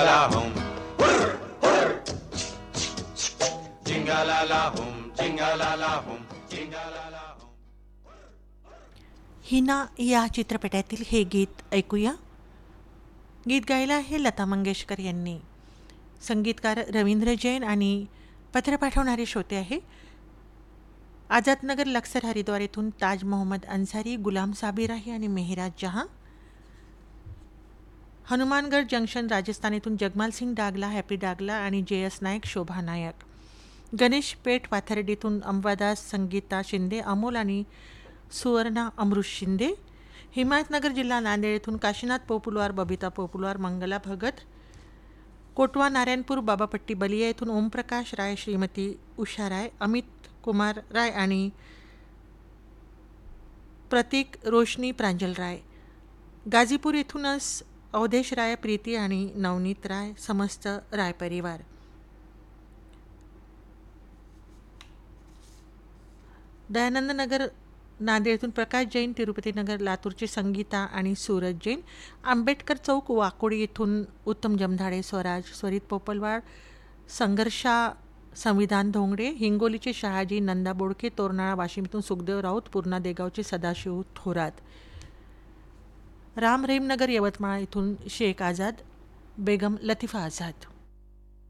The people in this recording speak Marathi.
hum, jingalala hum, jingalala hum, jingalala hum. Hina या चित्रपटातील हे गीत ऐकूया. गीत गायलं आहे लता मंगेशकर यांनी. संगीतकार रवींद्र जैन आणि पत्र पाठवणारे श्रोते आहे आझादनगर लक्सर हरिद्वार येथून ताज मोहम्मद अन्सारी, गुलाम साबिर आहे आणि मेहराज जहां. हनुमानगड जंक्शन राजस्थान येथून जगमाल सिंग डागला, हॅपी डागला आणि जे.एस. नायक, शोभा नायक. गणेश पेठ पाथर्डीतून अंबादास, संगीता शिंदे, अमोल आणि सुवर्णा अमृत शिंदे. हिमायतनगर जिल्हा नांदेड येथून काशीनाथ पोपुलवार, बबिता पोपुलवार, मंगला भगत. कोटवा नारायणपूर बाबापट्टी बलिया येथून ओमप्रकाश राय, श्रीमती उषा राय, अमित कुमार राय आणि प्रतीक रोशनी प्रांजल राय. गाझीपूर येथूनच अवधेश राय, प्रीती आणि नवनीत राय, समस्त राय परिवार. दयानंद नगर नांदेड येथून प्रकाश जैन, तिरुपती नगर लातूरची संगीता आणि सूरज जैन. आंबेडकर चौक वाकोडी येथून उत्तम जमधाडे, स्वराज, स्वरित पोपलवाड, संघर्षा, संविधान धोंगडे. हिंगोलीचे शहाजी, नंदा बोडके, तोरनाळा वाशिम येथून सुखदेव राऊत, पूर्णा देगावचे सदाशिव थोरात. राम रहीमनगर यवतमाळ येथून शेख आझाद, बेगम लतिफा आझाद.